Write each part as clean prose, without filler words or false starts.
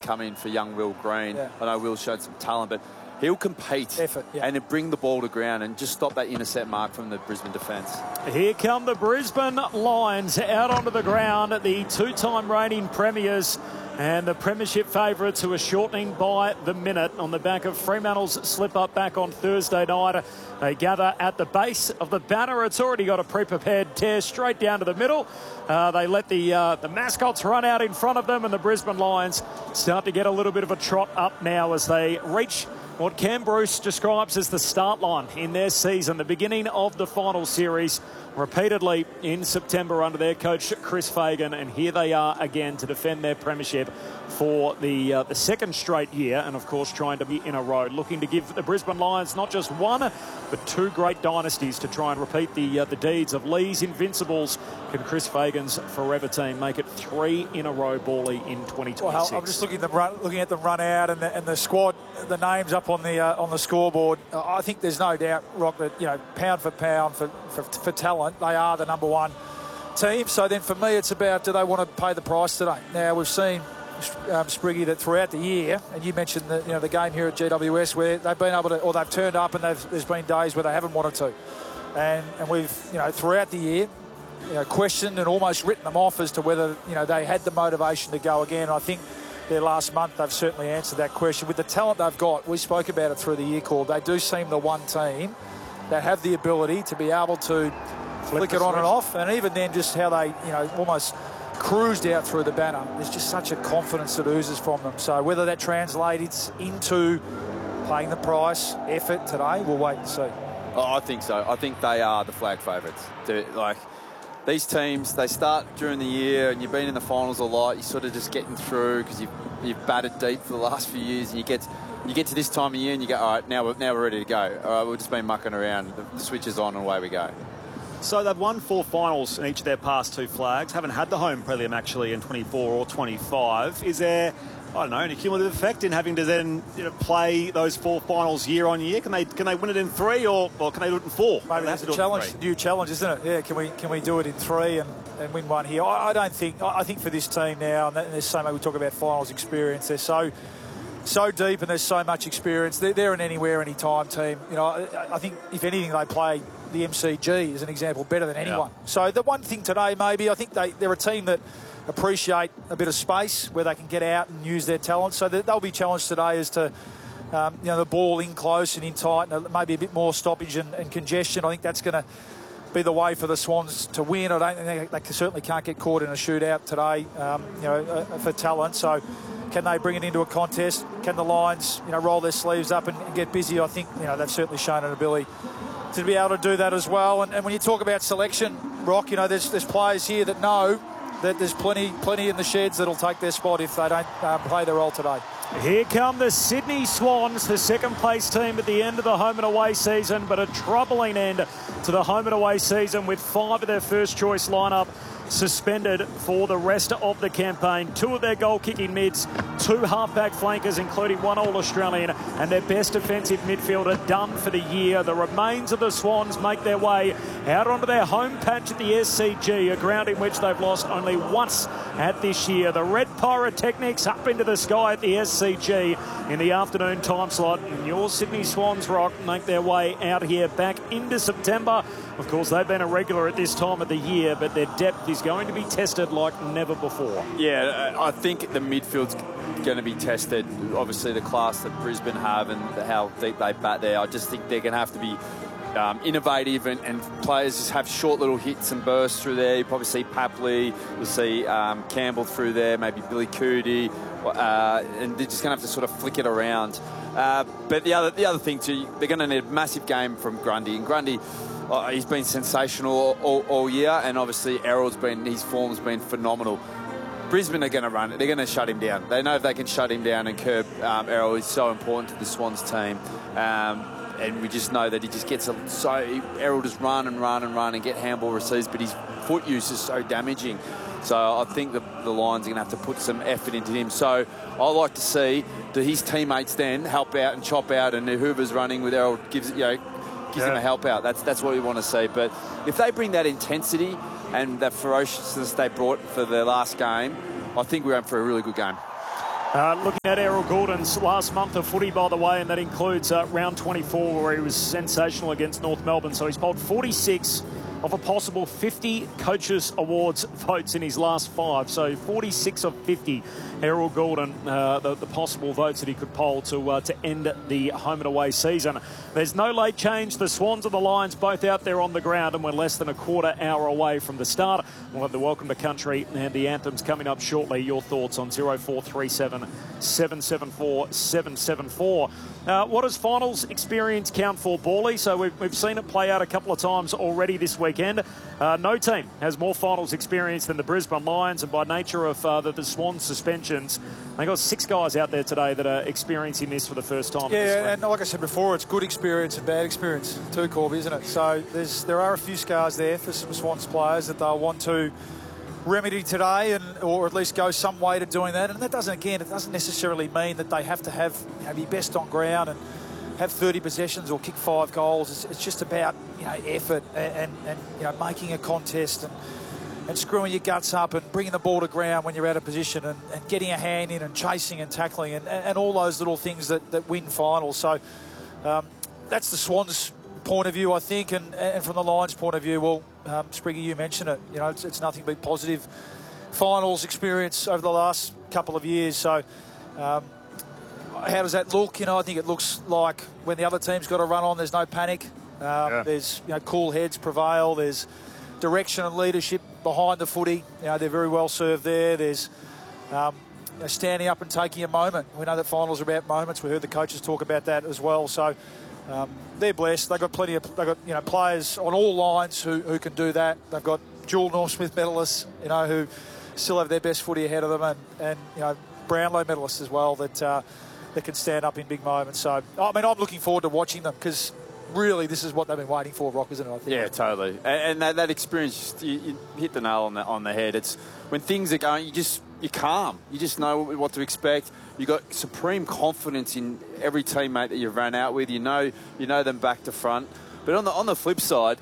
come in for young Will Green. I know Will showed some talent, but he'll compete and bring the ball to ground and just stop that intercept mark from the Brisbane defence. Here come the Brisbane Lions out onto the ground, the two-time reigning premiers and the premiership favourites who are shortening by the minute on the back of Fremantle's slip-up back on Thursday night. They gather at the base of the banner. It's already got a pre-prepared tear straight down to the middle. They let the mascots run out in front of them, and the Brisbane Lions start to get a little bit of a trot up now as they reach what Cam Bruce describes as the start line in their season, the beginning of the final series, repeatedly in September under their coach Chris Fagan, and here they are again to defend their premiership for the second straight year, and of course trying to be in a row, looking to give the Brisbane Lions not just one but two great dynasties to try and repeat the deeds of Lee's Invincibles. Can Chris Fagan's forever team make it 3 in a row, Bally, in 2026? Well, I'm just looking at them run out and the squad, the names up on the scoreboard. I think there's no doubt, Rock, that pound for pound for talent, they are the number one team. So then for me, it's about, do they want to pay the price today? Now we've seen Spriggy that throughout the year, and you mentioned the game here at GWS where they've been able to, or they've turned up, and there's been days where they haven't wanted to, and we've throughout the year questioned and almost written them off as to whether they had the motivation to go again. I think their last month they've certainly answered that question with the talent they've got. We spoke about it through the year call. They do seem the one team that have the ability to be able to flick it on and off, and even then just how they almost cruised out through the banner. There's just such a confidence that oozes from them. So whether that translates into paying the price, effort today, we'll wait and see. Oh, I think so. I think they are the flag favourites. These teams, they start during the year and you've been in the finals a lot. You're sort of just getting through because you've batted deep for the last few years, and you get to this time of year and you go, all right, now we're ready to go. All right, we've just been mucking around. The switch is on and away we go. So they've won 4 finals in each of their past 2 flags. Haven't had the home prelim actually in 24 or 25. Is there, I don't know, an accumulative effect in having to then play those 4 finals year on year? Can they win it in 3 or can they do it in 4? Maybe that's a challenge, new challenge, isn't it? Yeah, can we do it in 3 and win one here? I don't think. I think for this team now, and there's so much, we talk about finals experience. They're so deep and there's so much experience. They're an anywhere, anytime team. I think if anything they play the MCG as an example better than anyone. Yeah. So the one thing today, maybe I think they're a team that appreciate a bit of space where they can get out and use their talent. So they'll be challenged today as to the ball in close and in tight, and maybe a bit more stoppage and congestion. I think that's going to be the way for the Swans to win. I don't think they certainly can't get caught in a shootout today. For talent. So can they bring it into a contest? Can the Lions roll their sleeves up and get busy? I think they've certainly shown an ability to be able to do that as well. And when you talk about selection, Rock, there's players here that know that there's plenty in the sheds that'll take their spot if they don't play their role today. Here come the Sydney Swans, the second place team at the end of the home and away season, but a troubling end to the home and away season with 5 of their first choice lineup suspended for the rest of the campaign. 2 of their goal-kicking mids, 2 half-back flankers, including 1 All-Australian, and their best defensive midfielder done for the year. The remains of the Swans make their way out onto their home patch at the SCG, a ground in which they've lost only once at this year. The Red Pyrotechnics up into the sky at the SCG in the afternoon time slot, and your Sydney Swans, Rock, make their way out here back into September. Of course, they've been a regular at this time of the year, but their depth is going to be tested like never before. Yeah, I think the midfield's going to be tested. Obviously, the class that Brisbane have and how deep they bat there, I just think they're going to have to be innovative and players just have short little hits and bursts through there. You probably see Papley, you'll see Campbell through there, maybe Billy Cootie, and they're just going to have to sort of flick it around. But the other thing too, they're going to need a massive game from Grundy, and Grundy, he's been sensational all year, and obviously his form's been phenomenal. Brisbane are going to run it. They're going to shut him down. They know if they can shut him down and curb Errol is so important to the Swans team. And we just know that he just gets Errol just run and get handball receives, but his foot use is so damaging. So I think the Lions are going to have to put some effort into him. So I like to see that his teammates then help out and chop out, and whoever's running with Errol gives him a help out. That's what we want to see. But if they bring that intensity and that ferociousness they brought for their last game, I think we're in for a really good game. Looking at Errol Gordon's last month of footy, by the way, and that includes round 24 where he was sensational against North Melbourne. So he's polled 46 of a possible 50 Coaches Awards votes in his last 5. So 46 of 50, Errol Gordon, the possible votes that he could poll to end the home and away season. There's no late change. The Swans and the Lions both out there on the ground, and we're less than a quarter hour away from the start. We'll have the Welcome to Country and the anthems coming up shortly. Your thoughts on 0437 774 774. What does finals experience count for, Bally? So we've seen it play out a couple of times already this weekend. No team has more finals experience than the Brisbane Lions, and by nature of the Swans suspensions, they got 6 guys out there today that are experiencing this for the first time. Yeah, and like I said before, it's good experience and bad experience too, Corby, isn't it? So there are a few scars there for some Swans players that they'll want to remedy today, or at least go some way to doing that. And that doesn't necessarily mean that they have to be best on ground and have 30 possessions or kick 5 goals. It's just about effort and making a contest and screwing your guts up and bringing the ball to ground when you're out of position and getting a hand in and chasing and tackling and all those little things that win finals. So that's the Swans' point of view, I think, and from the Lions' point of view, well, Spriggy, you mentioned it. It's nothing but positive finals experience over the last couple of years. So how does that look? I think it looks like when the other team's got a run on, there's no panic. There's cool heads prevail. There's direction and leadership behind the footy. They're very well served there. There's standing up and taking a moment. We know that finals are about moments. We heard the coaches talk about that as well. So they're blessed. They've got players on all lines who can do that. They've got dual Norm Smith medalists, who still have their best footy ahead of them, and Brownlow medalists as well that can stand up in big moments. So I'm looking forward to watching them, because really this is what they've been waiting for, Rock, isn't it? I think. Yeah, totally. And that experience, you hit the nail on the head. It's when things are going, you're calm. You just know what to expect. You've got supreme confidence in every teammate that you've ran out with. You know them back to front. But on the flip side,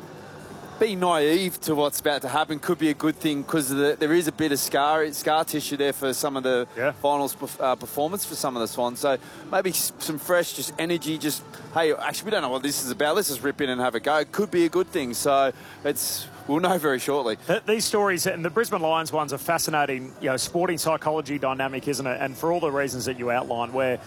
being naive to what's about to happen could be a good thing, because there is a bit of scar tissue there for some of the finals performance for some of the Swans. So maybe some fresh just energy, just, hey, actually we don't know what this is about. Let's just rip in and have a go. It could be a good thing. So we'll know very shortly. These stories, and the Brisbane Lions ones, are fascinating, sporting psychology dynamic, isn't it? And for all the reasons that you outlined, the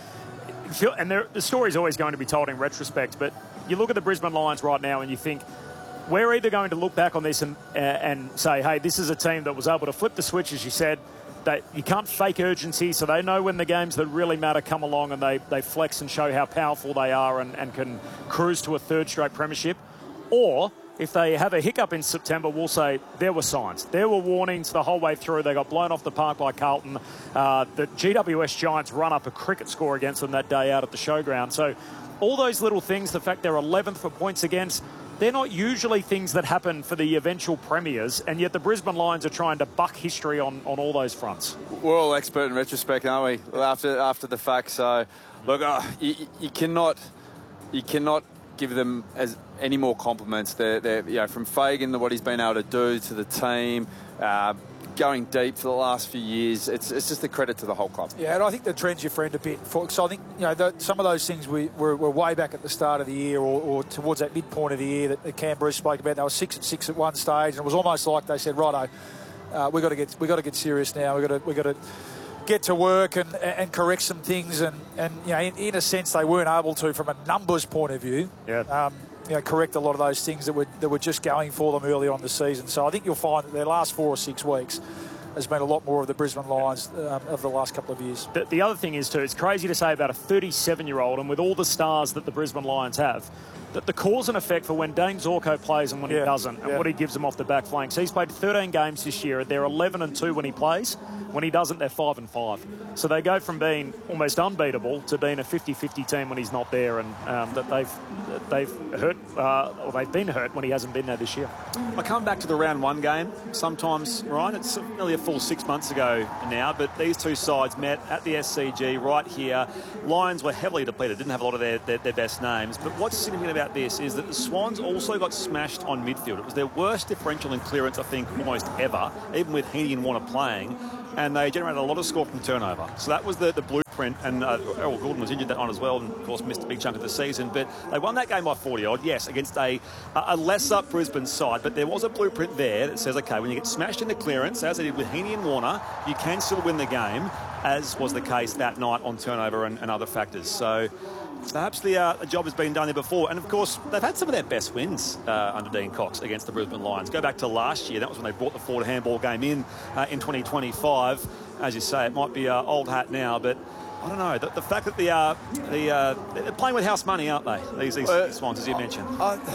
story's always going to be told in retrospect, but you look at the Brisbane Lions right now and you think, we're either going to look back on this and say, hey, this is a team that was able to flip the switch, as you said. You can't fake urgency, so they know when the games that really matter come along, and they flex and show how powerful they are and can cruise to a 3rd straight premiership. Or if they have a hiccup in September, we'll say there were signs. There were warnings the whole way through. They got blown off the park by Carlton. The GWS Giants run up a cricket score against them that day out at the showground. So all those little things, the fact they're 11th for points against, they're not usually things that happen for the eventual premiers, and yet the Brisbane Lions are trying to buck history on all those fronts. We're all expert in retrospect, aren't we? After the fact. So, look, you cannot give them any more compliments. They're from Fagan to what he's been able to do to the team. Going deep for the last few years, it's just a credit to the whole club. Yeah, and I think the trend's your friend a bit. So I think some of those things were way back at the start of the year, or towards that midpoint of the year that Cam Bruce spoke about. They were 6-6 at one stage, and it was almost like they said, "Righto, we got to get serious now. We got to get to work and correct some things." And in a sense, they weren't able to, from a numbers point of view. Yeah. Correct a lot of those things that were just going for them early on the season. So I think you'll find that their last 4 or 6 weeks has been a lot more of the Brisbane Lions of the last couple of years. The other thing is, too, it's crazy to say about a 37-year-old, and with all the stars that the Brisbane Lions have, that the cause and effect for when Dane Zorko plays and when he doesn't, and what he gives them off the back flank. So he's played 13 games this year. They're 11-2 when he plays. When he doesn't, they're 5-5. So they go from being almost unbeatable to being a 50-50 team when he's not there, and that they've hurt, or they've been hurt when he hasn't been there this year. I come back to the round 1 game sometimes, Ryan. It's nearly a full 6 months ago now, but these two sides met at the SCG right here. Lions were heavily depleted, didn't have a lot of their best names. But what's significant about this is that the Swans also got smashed on midfield. It was their worst differential in clearance, I think, almost ever, even with Heaney and Warner playing. and they generated a lot of score from turnover. So that was the blueprint, and Errol Gordon was injured that on as well, and of course missed a big chunk of the season. But they won that game by 40-odd, yes, against a lesser Brisbane side. But there was a blueprint there that says, OK, when you get smashed in the clearance, as they did with Heaney and Warner, you can still win the game, as was the case that night on turnover and other factors. So perhaps the job has been done there before. And, of course, they've had some of their best wins under Dean Cox against the Brisbane Lions. Go back to last year. That was when they brought the Ford handball game in 2025. As you say, it might be old hat now, but I don't know. The fact that they're playing with house money, aren't they, these Swans, as you mentioned?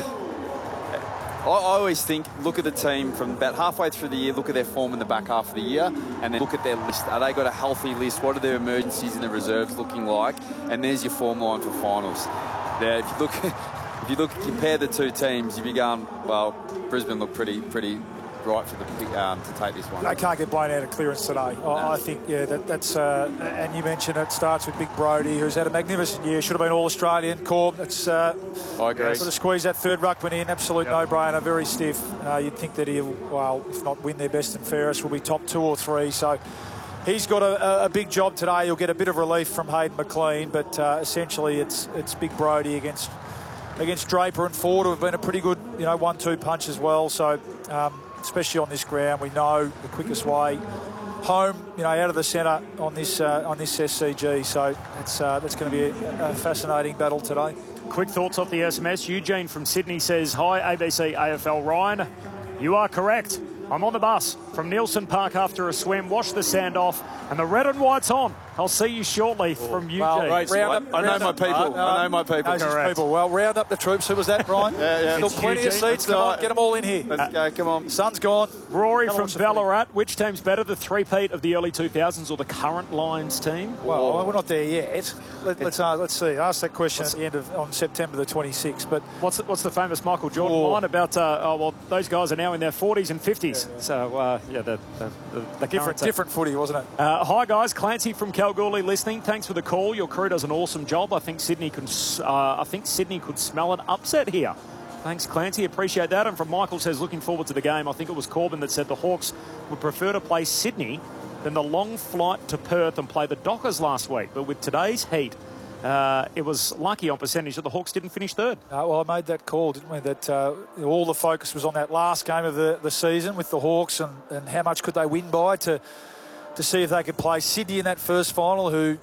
I always think, look at the team from about halfway through the year, look at their form in the back half of the year, and then look at their list. Are they got a healthy list? What are their emergencies and the reserves looking like? And there's your form line for finals. Now, if you look, compare the two teams, you'd be going, well, Brisbane look pretty right for to take this one. They can't get blown out of clearance today. No. I think, yeah, that's and you mentioned it starts with Big Brodie, who's had a magnificent year. Should have been All-Australian. Corb, that's I agree. Sort of squeeze that third ruckman in. Absolute no-brainer. Very stiff. You'd think that he'll, well, if not win their best and fairest, will be top 2 or 3. So he's got a big job today. He'll get a bit of relief from Hayden McLean, but essentially it's Big Brodie against Draper and Ford, who have been a pretty good 1-2 punch as well. So especially on this ground, we know the quickest way home, out of the centre on this SCG. So that's going to be a fascinating battle today. Quick thoughts off the SMS. Eugene from Sydney says, hi, ABC AFL Ryan. You are correct. I'm on the bus from Nielsen Park after a swim, wash the sand off, and the red and white's on. I'll see you shortly from Eugene. Well, I know my people. People. Well, round up the troops. Who was that, Brian? yeah. Still plenty of seats. Get them all in here. Let's go. Come on. Sun's gone. Rory from Ballarat. Which team's better, the three-peat of the early 2000s or the current Lions team? Well, we're not there yet. Let's see. Ask that question at the end on September the 26th. But what's the famous Michael Jordan line about? Those guys are now in their 40s and 50s. Yeah. So the different footy, wasn't it? Hi guys, Clancy from Kalgoorlie listening. Thanks for the call. Your crew does an awesome job. I think Sydney could smell an upset here. Thanks, Clancy. Appreciate that. And from Michael says, looking forward to the game. I think it was Corbin that said the Hawks would prefer to play Sydney than the long flight to Perth and play the Dockers last week. But with today's heat, it was lucky on percentage that the Hawks didn't finish third. Well, I made that call, didn't we? That all the focus was on that last game of the season with the Hawks and how much could they win by to see if they could play Sydney in that first final, who'd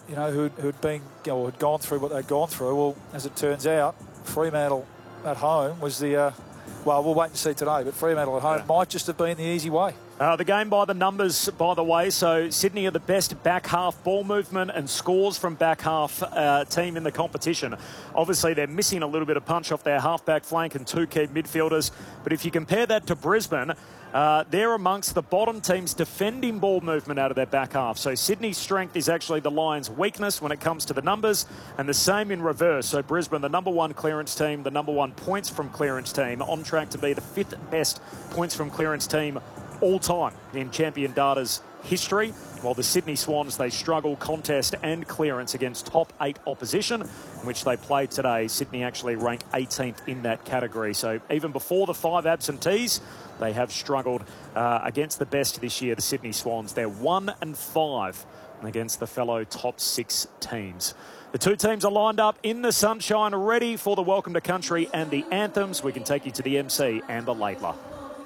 gone through what they'd gone through. Well, as it turns out, Fremantle at home was the we'll wait and see today, but Fremantle at home might just have been the easy way. The game by the numbers, by the way. So Sydney are the best back half ball movement and scores from back half team in the competition. Obviously, they're missing a little bit of punch off their half-back flank and 2 key midfielders. But if you compare that to Brisbane, they're amongst the bottom teams defending ball movement out of their back half. So Sydney's strength is actually the Lions' weakness when it comes to the numbers, and the same in reverse. So Brisbane, the number 1 clearance team, the number 1 points from clearance team, on track to be the 5th best points from clearance team all time in Champion Data's history, while the Sydney Swans, they struggle contest and clearance against top 8 opposition, which they played today. Sydney actually rank 18th in that category. So even before the 5 absentees, they have struggled against the best this year, the Sydney Swans. They're 1-5 against the fellow top 6 teams. The 2 teams are lined up in the sunshine, ready for the Welcome to Country and the anthems. We can take you to the MC and the Laidler.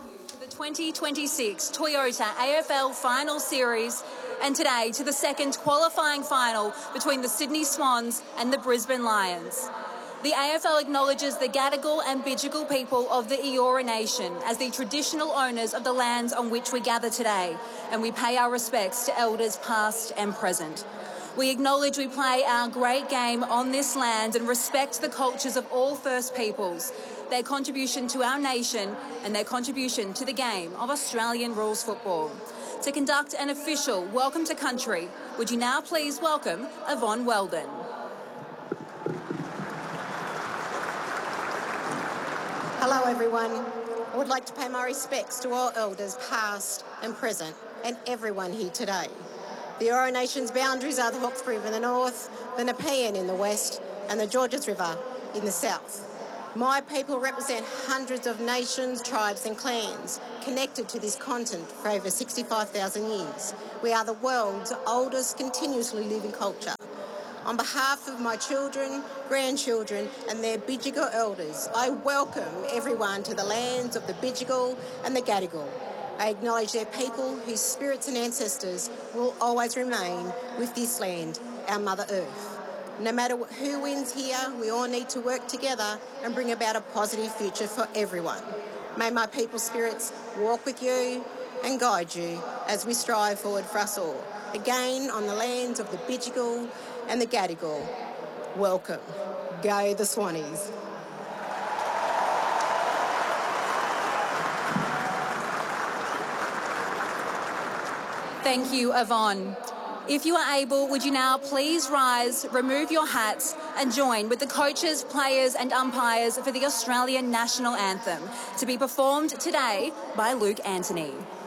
2026 Toyota AFL Final Series, and today to the second qualifying final between the Sydney Swans and the Brisbane Lions. The AFL acknowledges the Gadigal and Bidjigal people of the Eora Nation as the traditional owners of the lands on which we gather today, and we pay our respects to elders past and present. We acknowledge we play our great game on this land and respect the cultures of all First Peoples, their contribution to our nation and their contribution to the game of Australian rules football. To conduct an official Welcome to Country, would you now please welcome Yvonne Weldon. Hello everyone. I would like to pay my respects to all elders past and present and everyone here today. The Eora Nation's boundaries are the Hawkesbury River in the north, the Nepean in the west and the Georges River in the south. My people represent hundreds of nations, tribes and clans connected to this continent for over 65,000 years. We are the world's oldest continuously living culture. On behalf of my children, grandchildren and their Bidjigal elders, I welcome everyone to the lands of the Bidjigal and the Gadigal. I acknowledge their people whose spirits and ancestors will always remain with this land, our Mother Earth. No matter who wins here, we all need to work together and bring about a positive future for everyone. May my people's spirits walk with you and guide you as we strive forward for us all. Again, on the lands of the Bidjigal and the Gadigal, welcome. Go the Swannies. Thank you, Yvonne. If you are able, would you now please rise, remove your hats and join with the coaches, players and umpires for the Australian National Anthem to be performed today by Luke Anthony.